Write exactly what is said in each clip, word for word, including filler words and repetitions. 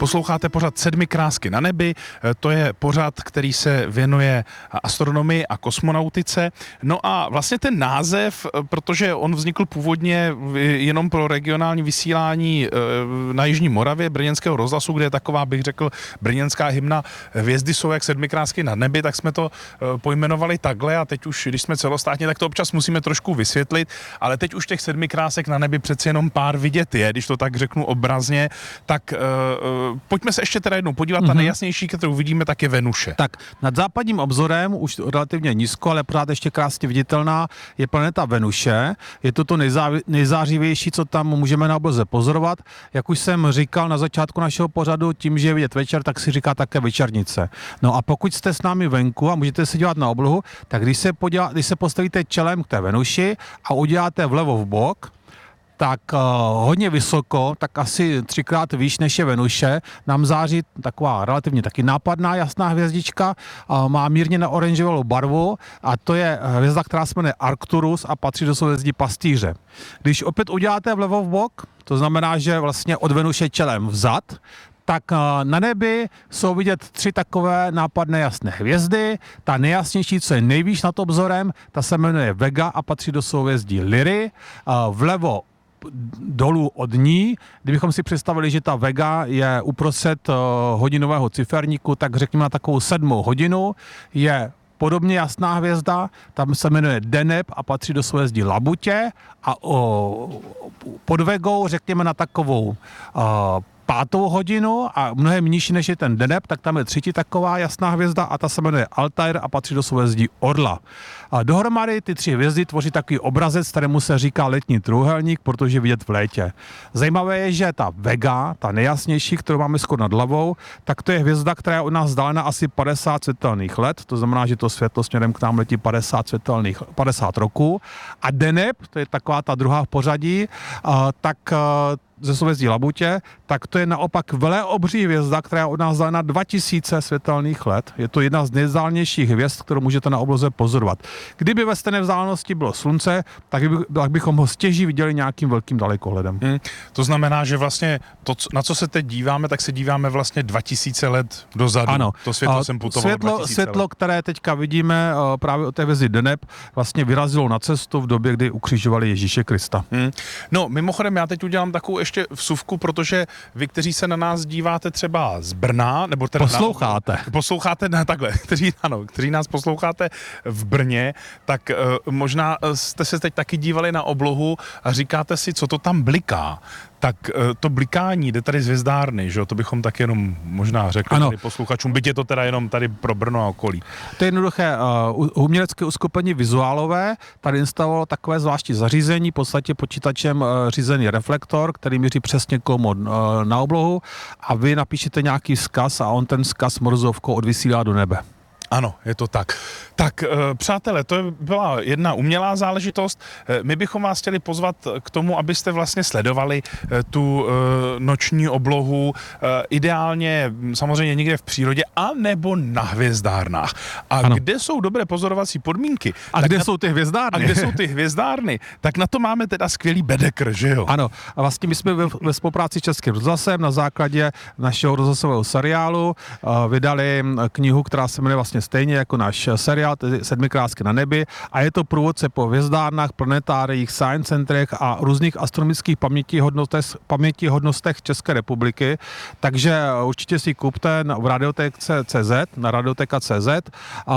Posloucháte pořad Sedmi krásky na nebi, to je pořad, který se věnuje astronomii a kosmonautice. No a vlastně ten název, protože on vznikl původně jenom pro regionální vysílání na Jižní Moravě, brněnského rozhlasu, kde je taková, bych řekl, brněnská hymna Hvězdy jsou jak sedmi krásky na nebi, tak jsme to pojmenovali takhle a teď už, když jsme celostátně, tak to občas musíme trošku vysvětlit, ale teď už těch sedmi krásek na nebi přeci jenom pár vidět je, když to tak řeknu obrazně, tak uh, pojďme se ještě teda jednou podívat, mm-hmm. ta nejjasnější, kterou vidíme, tak je Venuše. Tak nad západním obzorem, už relativně nízko, ale pořád ještě krásně viditelná, je planeta Venuše. Je to to nejzá, nejzářivější, co tam můžeme na obloze pozorovat. Jak už jsem říkal na začátku našeho pořadu, tím, že je vidět večer, tak si říká také večernice. No a pokud jste s námi venku a můžete se dívat na oblohu, tak když se, podělá, když se postavíte čelem k té Venuši a uděláte vlevo v bok, tak uh, hodně vysoko, tak asi třikrát výš než je Venuše, nám září taková relativně taky nápadná jasná hvězdička, uh, má mírně na oranžovou barvu a to je hvězda, která se jmenuje Arcturus a patří do souhvězdí Pastýře. Když opět uděláte vlevo v bok, to znamená, že vlastně od Venuše čelem vzad, tak na nebi jsou vidět tři takové nápadné jasné hvězdy. Ta nejjasnější, co je nejvýš nad obzorem, ta se jmenuje Vega a patří do souhvězdí Lyry. Vlevo dolů od ní, kdybychom si představili, že ta Vega je uprostřed hodinového ciferníku, tak řekněme na takovou sedmou hodinu, je podobně jasná hvězda, tam se jmenuje Deneb a patří do souhvězdí Labutě a o, pod Vegou, řekněme na takovou a, pátou hodinu a mnohem nižší než je ten Deneb, tak tam je třetí taková jasná hvězda a ta se jmenuje Altair a patří do souhvězdí Orla. A dohromady ty tři hvězdy tvoří takový obrazec, kterému se říká letní trůhelník, protože vidět v létě. Zajímavé je, že ta Vega, ta nejjasnější, kterou máme skoro nad hlavou, tak to je hvězda, která je od nás vzdálena asi padesát světelných let, to znamená, že to světlo směrem k nám letí padesát světelných, padesát roků. A Deneb, to je taková ta druhá v pořadí, tak ze souhvězdí Labutě, tak to je naopak veleobří hvězda, která je od nás vzdálena dva tisíce světelných let. Je to jedna z nejvzdálnějších hvězd, kterou můžete na obloze pozorovat. Kdyby ve stejné vzdálenosti bylo slunce, tak, by, tak bychom ho stěží viděli nějakým velkým dalekohledem. Hmm, to znamená, že vlastně to, na co se teď díváme, tak se díváme vlastně dva tisíce let dozadu. Ano. To světlo jsem putoval Světlo, světlo které teďka vidíme právě od té hvězdy Deneb, vlastně vyrazilo na cestu v době, kdy ukřižovali Ježíše Krista. Hmm. No, mimochodem, já teď udělám takovou ještě vsuvku, protože vy, kteří se na nás díváte třeba z Brna, nebo teda posloucháte. Na, posloucháte na takhle, kteří, ano, kteří nás posloucháte v Brně, tak uh, možná jste se teď taky dívali na oblohu a říkáte si, co to tam bliká. Tak to blikání jde tady z hvězdárny, že jo? To bychom tak jenom možná řekli tady posluchačům, byť je to teda jenom tady pro Brno a okolí. To je jednoduché uh, umělecké uskupení Vizuálové, tady instalovalo takové zvláštní zařízení, v podstatě počítačem uh, řízený reflektor, který měří přesně komu uh, na oblohu a vy napíšete nějaký vzkaz a on ten vzkaz morzovkou odvysílá do nebe. Ano, je to tak. Tak, přátelé, to byla jedna umělá záležitost. My bychom vás chtěli pozvat k tomu, abyste vlastně sledovali tu noční oblohu, ideálně samozřejmě někde v přírodě, anebo na hvězdárnách. A ano. Kde jsou dobré pozorovací podmínky? A kde na... jsou ty hvězdárny? A kde jsou ty hvězdárny? Tak na to máme teda skvělý bedekr, že jo? Ano, a vlastně my jsme ve, ve spolupráci s Českým rozhlasem na základě našeho rozhlasového seriálu vydali knihu, která se jmenuje vlastně stejně jako náš seriál, tedy Sedmi krásky na nebi, a je to průvodce po hvězdárnách, planetáriích, science centrech a různých astronomických pamětihodnostech, pamětihodnostech České republiky, takže určitě si kupte na, v radiotéce C Z, na radioteka tečka cé zet a,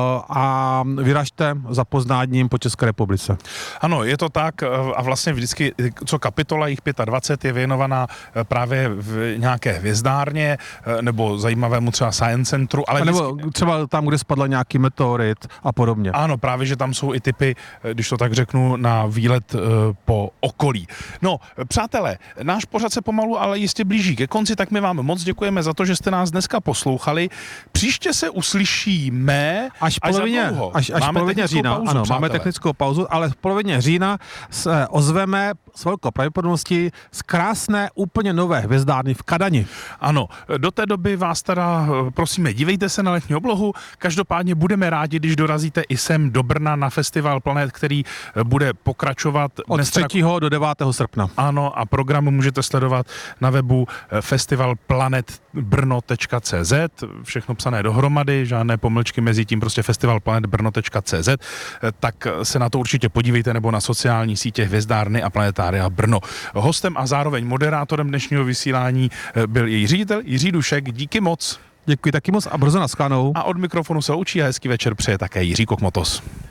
a vyražte za poznáním po České republice. Ano, je to tak a vlastně vždycky, co kapitola jich dvacet pět je věnovaná právě v nějaké hvězdárně nebo zajímavému třeba science centru, ale nebo vždycky... třeba tam, kde spadl nějaký meteorit a podobně. Ano, právě, že tam jsou i typy, když to tak řeknu, na výlet po okolí. No, přátelé, náš pořad se pomalu, ale jistě blíží ke konci, tak my vám moc děkujeme za to, že jste nás dneska poslouchali. Příště se uslyšíme až, až polovině, až, až polovině října. Pauzu, ano, přátelé. Máme technickou pauzu, ale v polovině října se ozveme s velkou pravděpodobností z krásné, úplně nové hvězdárny v Kadani. Ano, do té doby vás teda prosíme, dívejte se na letní oblohu, každopádně budeme rádi, když dorazíte i sem do Brna na Festival Planet, který bude pokračovat. Od třetího do devátého srpna. Ano, a program můžete sledovat na webu festival planet brno tečka cé zet, všechno psané dohromady, žádné pomlčky mezi tím, prostě festival planet brno tečka cé zet, tak se na to určitě podívejte, nebo na sociální sítě Hvězdárny a Planetária Brno. Hostem a zároveň moderátorem dnešního vysílání byl její ředitel Jiří Dušek. Díky moc. Děkuji taky moc a brzo naschledanou. A od mikrofonu se loučí a hezký večer přeje také Jiří Kokmotos.